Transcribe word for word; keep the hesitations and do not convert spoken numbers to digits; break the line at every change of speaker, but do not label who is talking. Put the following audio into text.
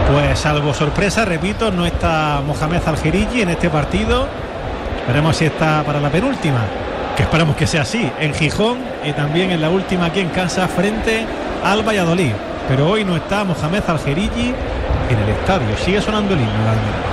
Pues salvo sorpresa, repito, no está Mohamed Al-Khelaifi en este partido. Veremos si está para la penúltima, que esperamos que sea así, en Gijón, y también en la última aquí en casa frente al Valladolid. Pero hoy no está Mohamed Al-Khelaifi en el estadio. Sigue sonando el himno, la